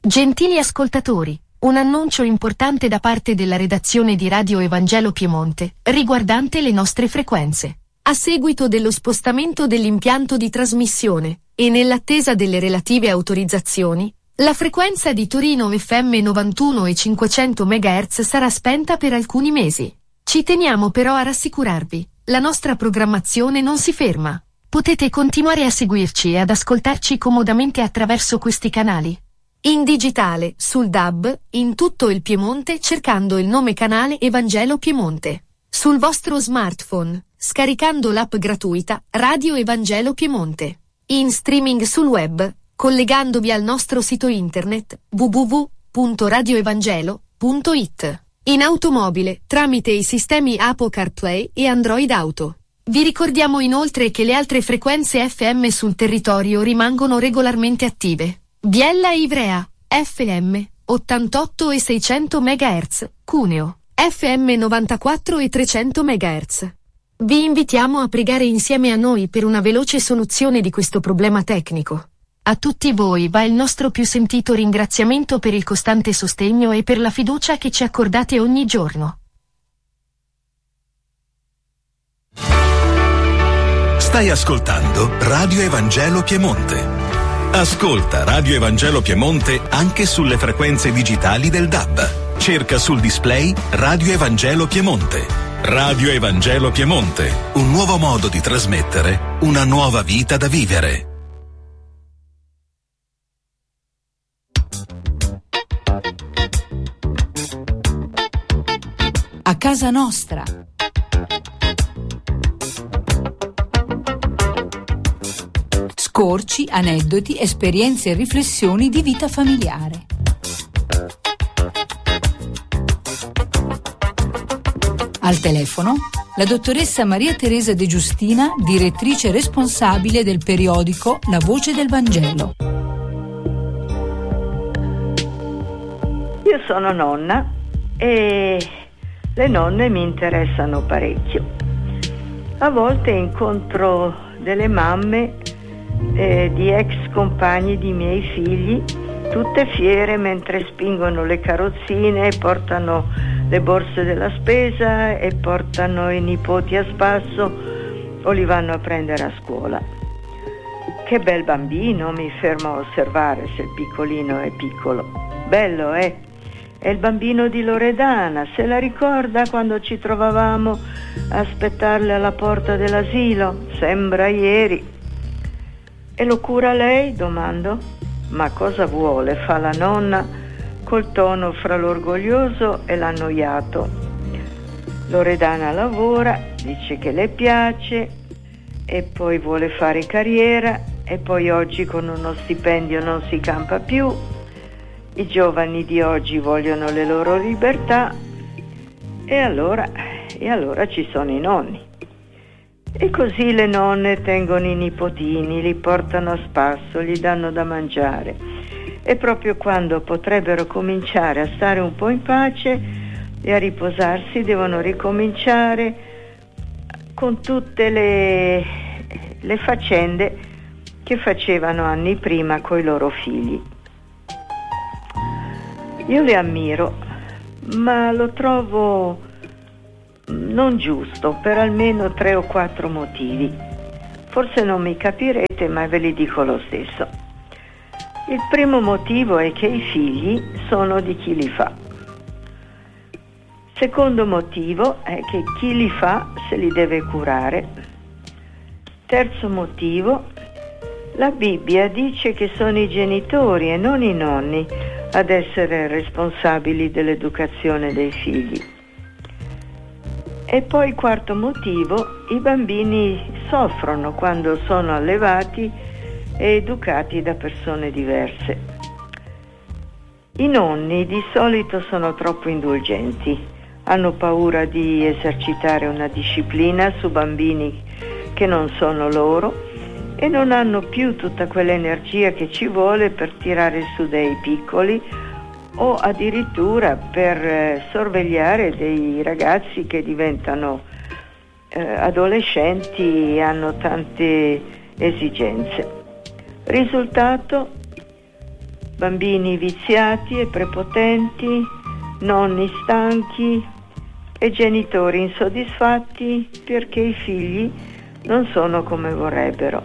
Gentili ascoltatori, un annuncio importante da parte della redazione di Radio Evangelo Piemonte, riguardante le nostre frequenze. A seguito dello spostamento dell'impianto di trasmissione, e nell'attesa delle relative autorizzazioni, la frequenza di Torino FM 91 e 500 MHz sarà spenta per alcuni mesi. Ci teniamo però a rassicurarvi, la nostra programmazione non si ferma. Potete continuare a seguirci e ad ascoltarci comodamente attraverso questi canali. In digitale, sul DAB, in tutto il Piemonte cercando il nome canale Evangelo Piemonte. Sul vostro smartphone, scaricando l'app gratuita Radio Evangelo Piemonte. In streaming sul web, collegandovi al nostro sito internet www.radioevangelo.it. In automobile, tramite i sistemi Apple CarPlay e Android Auto. Vi ricordiamo inoltre che le altre frequenze FM sul territorio rimangono regolarmente attive. Biella e Ivrea, FM, 88 e 600 MHz, Cuneo, FM 94 e 300 MHz. Vi invitiamo a pregare insieme a noi per una veloce soluzione di questo problema tecnico. A tutti voi va il nostro più sentito ringraziamento per il costante sostegno e per la fiducia che ci accordate ogni giorno. Stai ascoltando Radio Evangelo Piemonte. Ascolta Radio Evangelo Piemonte anche sulle frequenze digitali del DAB. Cerca sul display Radio Evangelo Piemonte. Radio Evangelo Piemonte, un nuovo modo di trasmettere, una nuova vita da vivere. A casa nostra. Scorci, aneddoti, esperienze e riflessioni di vita familiare. Al telefono, la dottoressa Maria Teresa De Giustina, direttrice responsabile del periodico La Voce del Vangelo. Io sono nonna e le nonne mi interessano parecchio. A volte incontro delle mamme di ex compagni di miei figli, tutte fiere mentre spingono le carrozzine, portano le borse della spesa e portano i nipoti a spasso o li vanno a prendere a scuola. Che bel bambino, mi fermo a osservare se il piccolino è piccolo. Bello, È il bambino di Loredana, se la ricorda quando ci trovavamo a aspettarle alla porta dell'asilo? Sembra ieri. E lo cura lei? Domando. Ma cosa vuole? Fa la nonna col tono fra l'orgoglioso e l'annoiato. Loredana lavora, dice che le piace e poi vuole fare carriera e poi oggi con uno stipendio non si campa più. I giovani di oggi vogliono le loro libertà e allora ci sono i nonni. E così le nonne tengono i nipotini, li portano a spasso, gli danno da mangiare. E proprio quando potrebbero cominciare a stare un po' in pace e a riposarsi, devono ricominciare con tutte le faccende che facevano anni prima coi loro figli. Io le ammiro, ma lo trovo non giusto per almeno 3 o 4 motivi. Forse non mi capirete, ma ve li dico lo stesso. Il primo motivo è che i figli sono di chi li fa. Secondo motivo è che chi li fa se li deve curare. Terzo motivo, la Bibbia dice che sono i genitori e non i nonni ad essere responsabili dell'educazione dei figli. E poi quarto motivo, i bambini soffrono quando sono allevati e educati da persone diverse. I nonni di solito sono troppo indulgenti, hanno paura di esercitare una disciplina su bambini che non sono loro e non hanno più tutta quell'energia che ci vuole per tirare su dei piccoli o addirittura per sorvegliare dei ragazzi che diventano adolescenti e hanno tante esigenze. Risultato, bambini viziati e prepotenti, nonni stanchi e genitori insoddisfatti perché i figli non sono come vorrebbero.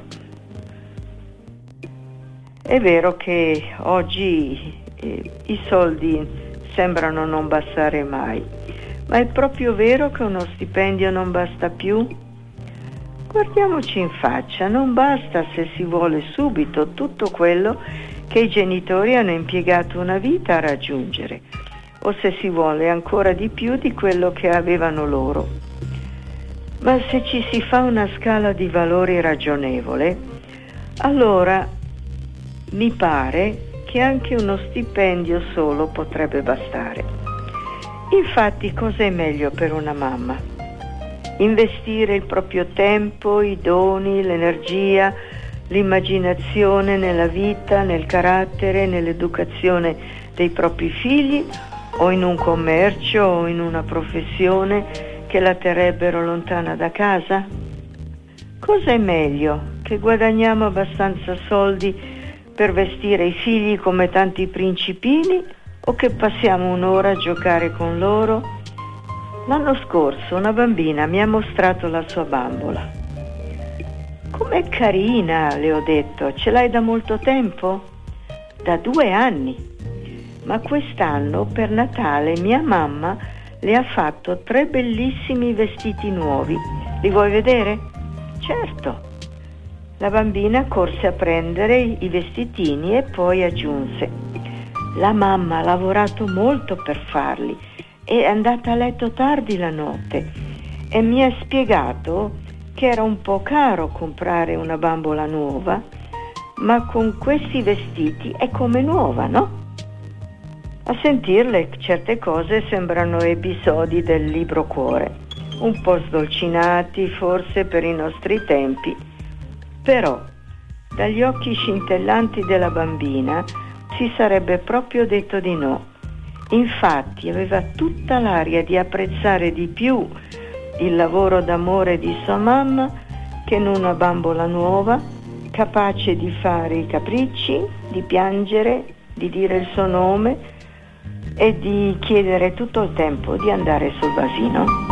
È vero che oggi i soldi sembrano non bastare mai, ma è proprio vero che uno stipendio non basta più? Guardiamoci in faccia, non basta se si vuole subito tutto quello che i genitori hanno impiegato una vita a raggiungere, o se si vuole ancora di più di quello che avevano loro. Ma se ci si fa una scala di valori ragionevole, allora mi pare che anche uno stipendio solo potrebbe bastare. Infatti, cosa è meglio per una mamma? Investire il proprio tempo, i doni, l'energia, l'immaginazione nella vita, nel carattere, nell'educazione dei propri figli, o in un commercio o in una professione che la terrebbero lontana da casa? Cosa è meglio? Che guadagniamo abbastanza soldi per vestire i figli come tanti principini, o che passiamo un'ora a giocare con loro? L'anno scorso una bambina mi ha mostrato la sua bambola. Com'è carina, le ho detto, ce l'hai da molto tempo? Da 2 anni. Ma quest'anno per Natale mia mamma le ha fatto 3 bellissimi vestiti nuovi. Li vuoi vedere? Certo. La bambina corse a prendere i vestitini e poi aggiunse: la mamma ha lavorato molto per farli, è andata a letto tardi la notte e mi ha spiegato che era un po' caro comprare una bambola nuova, ma con questi vestiti è come nuova, no? A sentirle certe cose sembrano episodi del libro Cuore, un po' sdolcinati forse per i nostri tempi, però dagli occhi scintellanti della bambina si sarebbe proprio detto di no. Infatti aveva tutta l'aria di apprezzare di più il lavoro d'amore di sua mamma che in una bambola nuova, capace di fare i capricci, di piangere, di dire il suo nome e di chiedere tutto il tempo di andare sul vasino.